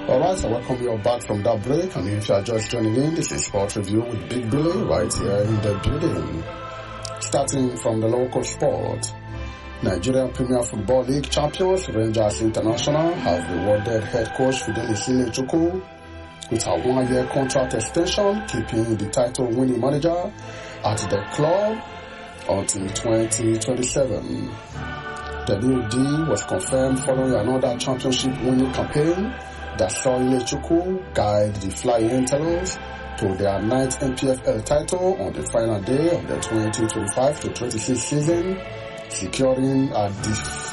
Alright, so welcome you back from that break, and if you are just joining in, this is Sport Review with Big Billy right here in the building. Starting from the local sport, Nigerian Premier Football League champions Rangers International have rewarded head coach Fidelis Ilechukwu with a one-year contract extension, keeping the title-winning manager at the club until 2027. The new deal was confirmed following another championship-winning campaign that saw Ilechukwu guide the Flying Antelopes to their 9th NPFL title on the final day of the 2025-26 season, securing a